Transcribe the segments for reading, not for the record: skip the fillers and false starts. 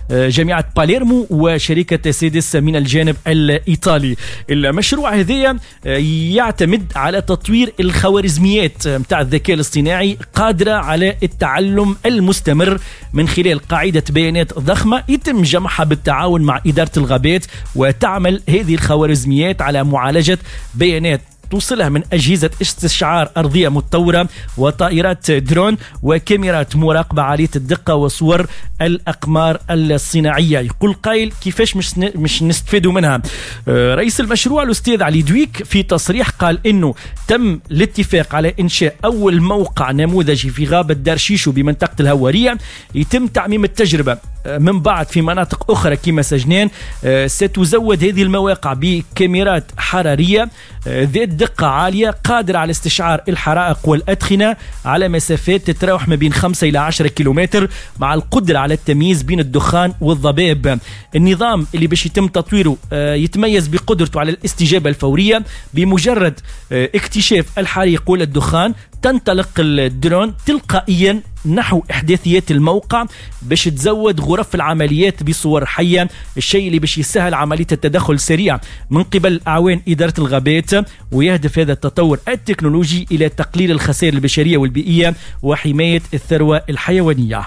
جامعة باليرمو وشركة سيدس من الجانب الإيطالي. المشروع هذا يعتمد على تطوير الخوارزميات متاع الذكاء الاصطناعي قادرة على التعلم المستمر من خلال قاعدة بيانات ضخمة يتم جمعها بالتعاون مع إدارة الغابات، وتعمل هذه الخوارزميات على معالجة بيانات توصلها من أجهزة استشعار أرضية متطورة وطائرات درون وكاميرات مراقبة عالية الدقة وصور الأقمار الصناعية. يقول قائل كيفاش مش نستفيدوا منها. رئيس المشروع الأستاذ علي دويك في تصريح قال إنه تم الاتفاق على إنشاء أول موقع نموذجي في غابة دارشيشو بمنطقة الهوارية. يتم تعميم التجربة من بعد في مناطق أخرى كما سجنان. ستزود هذه المواقع بكاميرات حرارية ذات دقة عالية قادرة على استشعار الحرائق والأدخنة على مسافات تتراوح ما بين 5 إلى 10 كيلومتر، مع القدرة على التمييز بين الدخان والضباب. النظام اللي باش يتم تطويره يتميز بقدرته على الاستجابة الفورية بمجرد اكتشاف الحريق ولا الدخان. تنطلق الدرون تلقائيا نحو إحداثيات الموقع باش تزود غرف العمليات بصور حية، الشيء اللي باش يسهل عملية التدخل السريع من قبل أعوان إدارة الغابات. ويهدف هذا التطور التكنولوجي إلى تقليل الخسائر البشرية والبيئية وحماية الثروة الحيوانية.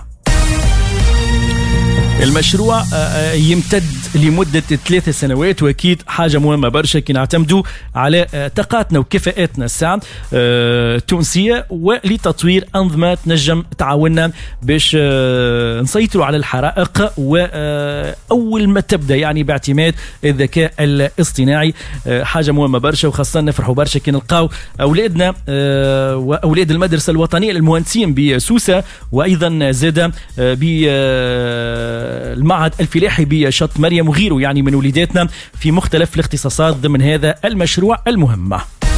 المشروع يمتد لمدة 3 سنوات، وأكيد حاجة مهمة برشا كي نعتمدوا على طاقاتنا وكفاءاتنا الساعة التونسية ولتطوير أنظمة تنجم تعاوننا باش نسيطروا على الحرائق، وأول ما تبدأ يعني باعتماد الذكاء الاصطناعي. حاجة مهمة برشا، وخاصة نفرحوا برشا كي نلقاو أولادنا وأولاد المدرسة الوطنية للمهندسين بسوسة، وأيضا زاد المعهد الفلاحي بشط مريم وغيره، يعني من وليداتنا في مختلف الاختصاصات ضمن هذا المشروع المهم.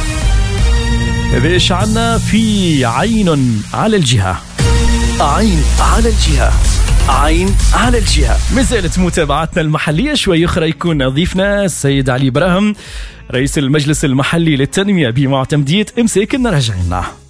باش عنا في عين على الجهة. عين على الجهة، عين على الجهة. مازالت متابعتنا المحلية، شوي أخرى يكون ضيفنا السيد علي براهم رئيس المجلس المحلي للتنمية بمعتمدية إمساك. راجعين.